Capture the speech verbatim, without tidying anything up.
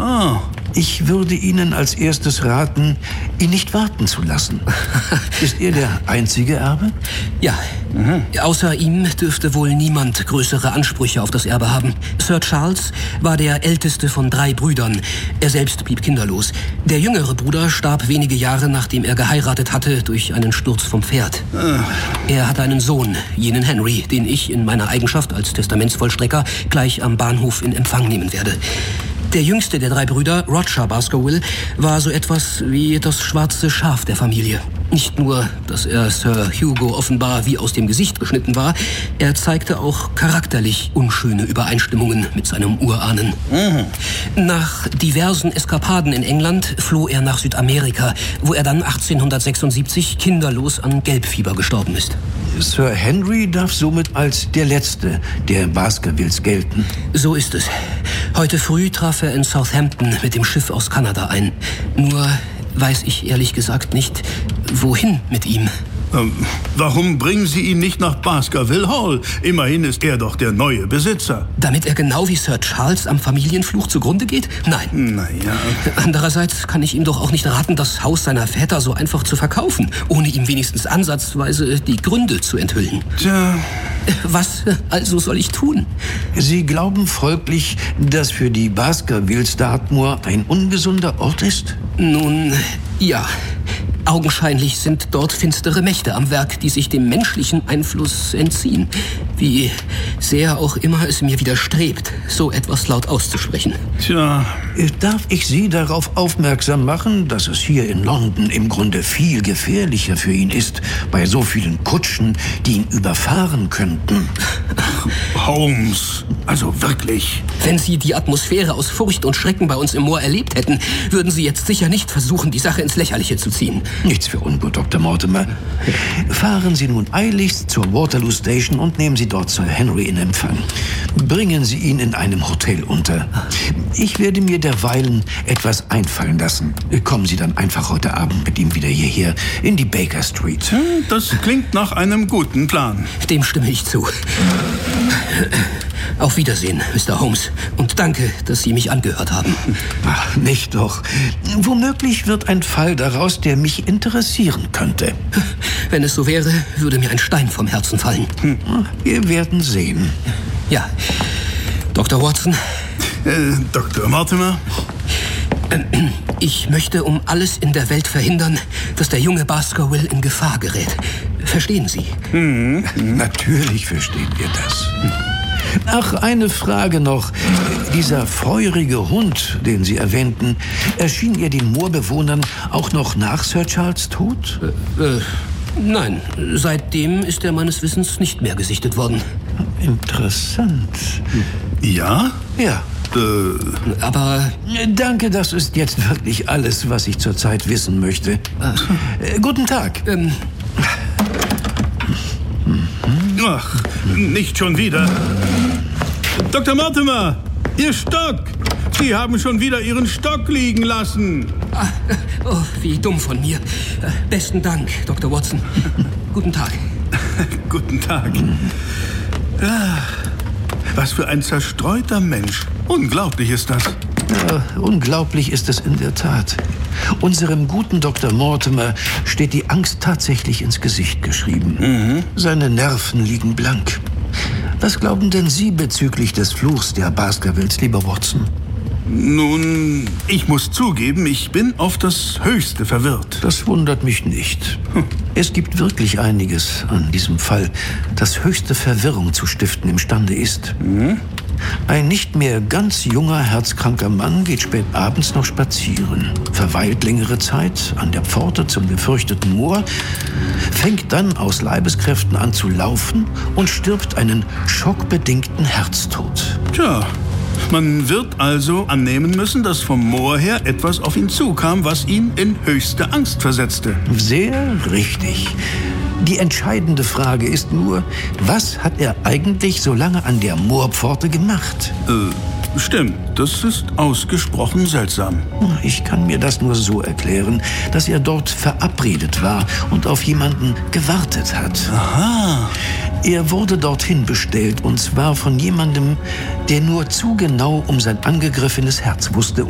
Ah. Ich würde Ihnen als erstes raten, ihn nicht warten zu lassen. Ist er der einzige Erbe? Ja. Mhm. Außer ihm dürfte wohl niemand größere Ansprüche auf das Erbe haben. Sir Charles war der älteste von drei Brüdern. Er selbst blieb kinderlos. Der jüngere Bruder starb wenige Jahre, nachdem er geheiratet hatte, durch einen Sturz vom Pferd. Ah. Er hatte einen Sohn, jenen Henry, den ich in meiner Eigenschaft als Testamentsvollstrecker gleich am Bahnhof in Empfang nehmen werde. Der jüngste der drei Brüder, Roger Baskerville, war so etwas wie das schwarze Schaf der Familie. Nicht nur, dass er Sir Hugo offenbar wie aus dem Gesicht geschnitten war, er zeigte auch charakterlich unschöne Übereinstimmungen mit seinem Urahnen. Mhm. Nach diversen Eskapaden in England floh er nach Südamerika, wo er dann achtzehnhundertsechsundsiebzig kinderlos an Gelbfieber gestorben ist. Sir Henry darf somit als der Letzte der Baskervilles gelten. So ist es. Heute früh traf er in Southampton mit dem Schiff aus Kanada ein. Nur weiß ich ehrlich gesagt nicht, wohin mit ihm. Ähm, warum bringen Sie ihn nicht nach Baskerville Hall? Immerhin ist er doch der neue Besitzer. Damit er genau wie Sir Charles am Familienfluch zugrunde geht? Nein. Naja. Andererseits kann ich ihm doch auch nicht raten, das Haus seiner Väter so einfach zu verkaufen, ohne ihm wenigstens ansatzweise die Gründe zu enthüllen. Tja. Was also soll ich tun? Sie glauben folglich, dass für die Baskervilles Dartmoor ein ungesunder Ort ist? Nun, ja. Augenscheinlich sind dort finstere Mächte am Werk, die sich dem menschlichen Einfluss entziehen. Wie sehr auch immer es mir widerstrebt, so etwas laut auszusprechen. Tja. Darf ich Sie darauf aufmerksam machen, dass es hier in London im Grunde viel gefährlicher für ihn ist, bei so vielen Kutschen, die ihn überfahren könnten? Holmes, also wirklich. Wenn Sie die Atmosphäre aus Furcht und Schrecken bei uns im Moor erlebt hätten, würden Sie jetzt sicher nicht versuchen, die Sache ins Lächerliche zu ziehen. Nichts für ungut, Doktor Mortimer. Fahren Sie nun eiligst zur Waterloo Station und nehmen Sie dort Sir Henry in Empfang. Bringen Sie ihn in einem Hotel unter. Ich werde mir derweilen etwas einfallen lassen. Kommen Sie dann einfach heute Abend mit ihm wieder hierher in die Baker Street. Das klingt nach einem guten Plan. Dem stimme ich zu. Auf Wiedersehen, Mister Holmes. Und danke, dass Sie mich angehört haben. Ach, nicht doch. Womöglich wird ein Fall daraus, der mich interessieren könnte. Wenn es so wäre, würde mir ein Stein vom Herzen fallen. Hm. Wir werden sehen. Ja. Doktor Watson? Äh, Doktor Mortimer? Ich möchte um alles in der Welt verhindern, dass der junge Baskerville in Gefahr gerät. Verstehen Sie? Mhm. Natürlich verstehen wir das. Ach, eine Frage noch. Dieser feurige Hund, den Sie erwähnten, erschien er den Moorbewohnern auch noch nach Sir Charles' Tod? Äh, äh, nein, seitdem ist er meines Wissens nicht mehr gesichtet worden. Interessant. Ja? Ja. Äh. Aber... Danke, das ist jetzt wirklich alles, was ich zurzeit wissen möchte. Äh, guten Tag. Ähm... Ach, nicht schon wieder. Doktor Mortimer, Ihr Stock! Sie haben schon wieder Ihren Stock liegen lassen. Ah, oh, wie dumm von mir. Besten Dank, Doktor Watson. Guten Tag. Guten Tag. Was für ein zerstreuter Mensch. Unglaublich ist das. Ja, unglaublich ist es in der Tat. Unserem guten Doktor Mortimer steht die Angst tatsächlich ins Gesicht geschrieben. Mhm. Seine Nerven liegen blank. Was glauben denn Sie bezüglich des Fluchs der Baskervilles, lieber Watson? Nun, ich muss zugeben, ich bin auf das Höchste verwirrt. Das wundert mich nicht. Hm. Es gibt wirklich einiges an diesem Fall, das höchste Verwirrung zu stiften imstande ist. Mhm. Ein nicht mehr ganz junger, herzkranker Mann geht spät abends noch spazieren, verweilt längere Zeit an der Pforte zum gefürchteten Moor, fängt dann aus Leibeskräften an zu laufen und stirbt einen schockbedingten Herztod. Tja, man wird also annehmen müssen, dass vom Moor her etwas auf ihn zukam, was ihn in höchste Angst versetzte. Sehr richtig. Die entscheidende Frage ist nur, was hat er eigentlich so lange an der Moorpforte gemacht? Äh, stimmt. Das ist ausgesprochen seltsam. Ich kann mir das nur so erklären, dass er dort verabredet war und auf jemanden gewartet hat. Aha. Er wurde dorthin bestellt, und zwar von jemandem, der nur zu genau um sein angegriffenes Herz wusste